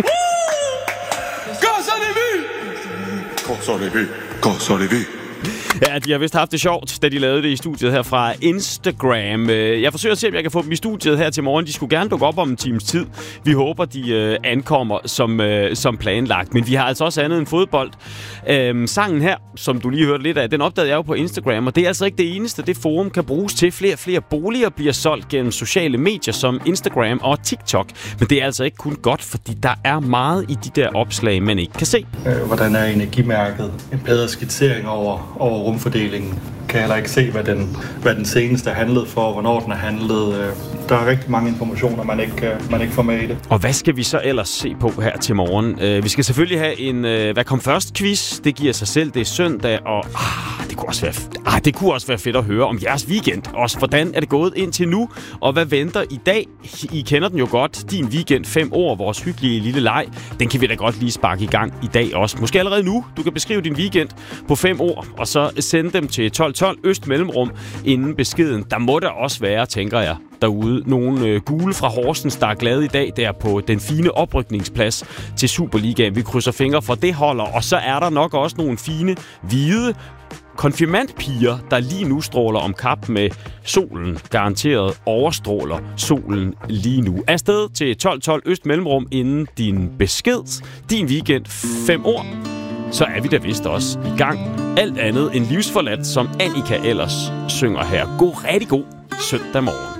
Så er det vi. Ja, de har vist haft det sjovt, da de lavede det i studiet her fra Instagram. Jeg forsøger at se, om jeg kan få dem i studiet her til morgen. De skulle gerne dukke op om en times tid. Vi håber, de ankommer som planlagt. Men vi har altså også andet end fodbold. Sangen her, som du lige hørte lidt af, den opdagede jeg jo på Instagram. Og det er altså ikke det eneste, det forum kan bruges til. Flere boliger bliver solgt gennem sociale medier som Instagram og TikTok. Men det er altså ikke kun godt, fordi der er meget i de der opslag, man ikke kan se. Hvordan er energimærket? En bedre skitsering over rumfordelingen. Kan jeg heller ikke se, hvad den seneste handlede for, hvornår den er handlet. Der er rigtig mange informationer, man ikke får med i det. Og hvad skal vi så ellers se på her til morgen? Vi skal selvfølgelig have en hvad kom først quiz. Det giver sig selv, det er søndag, og det kunne også være fedt at høre om jeres weekend. Også hvordan er det gået indtil nu, og hvad venter i dag? I kender den jo godt. Din weekend 5 år, vores hyggelige lille leg. Den kan vi da godt lige sparke i gang i dag også. Måske allerede nu. Du kan beskrive din weekend på 5 ord, og så sende dem til 1212 Øst Mellemrum inden beskeden. Der må der også være, tænker jeg, derude nogle gule fra Horsens, der er glade i dag der på den fine oprykningsplads til Superligaen. Vi krydser fingre for det holder, og så er der nok også nogle fine, hvide konfirmandpiger, der lige nu stråler om kap med solen. Garanteret overstråler solen lige nu. Afsted til 1212 Øst Mellemrum inden din besked. Din weekend 5 år. Så er vi da vist også i gang. Alt andet end livsforladt, som Annika ellers synger her. Rigtig god søndag morgen.